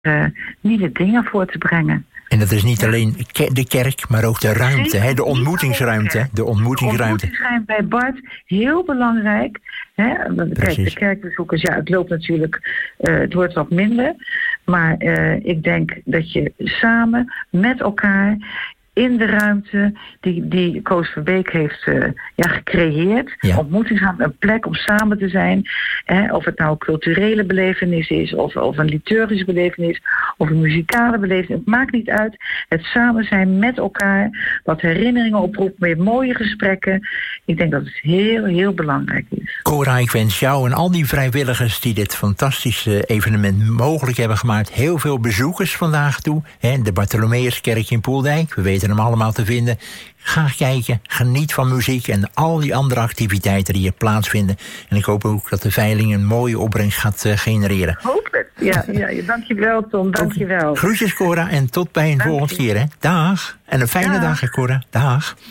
nieuwe dingen voor te brengen. En dat is niet alleen de kerk, maar ook de ruimte, hè? De ontmoetingsruimte. De ontmoetingsruimte bij Bart, heel belangrijk. Hè? Kijk, de kerkbezoekers, het loopt natuurlijk, het wordt wat minder. Maar ik denk dat je samen met elkaar in de ruimte die Koos Verbeek heeft gecreëerd. Ja. Ontmoetingsruimte, een plek om samen te zijn. Of het nou een culturele belevenis is, of een liturgische belevenis, of een muzikale belevenis. Het maakt niet uit. Het samen zijn met elkaar, wat herinneringen oproept, met mooie gesprekken. Ik denk dat het heel, heel belangrijk is. Cora, ik wens jou en al die vrijwilligers die dit fantastische evenement mogelijk hebben gemaakt, heel veel bezoekers vandaag toe. De Bartholomeuskerk in Poeldijk, we weten hem allemaal te vinden. Ga kijken, geniet van muziek en al die andere activiteiten die hier plaatsvinden. En ik hoop ook dat de veiling een mooie opbrengst gaat genereren. Hoop het. Ja, dankjewel Tom, dankjewel. Groetjes Cora en tot bij een volgende keer. Hè. Dag. En een fijne dag, Cora. Dag.